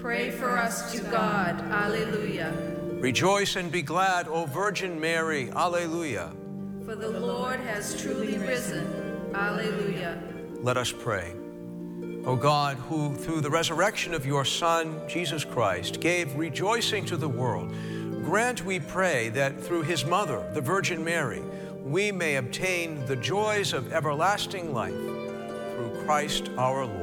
Pray for us to God. Alleluia. Rejoice and be glad, O Virgin Mary. Alleluia. For the Lord has truly risen. Alleluia. Let us pray. O God, who through the resurrection of your Son, Jesus Christ, gave rejoicing to the world, grant, we pray, that through his mother, the Virgin Mary, we may obtain the joys of everlasting life through Christ our Lord.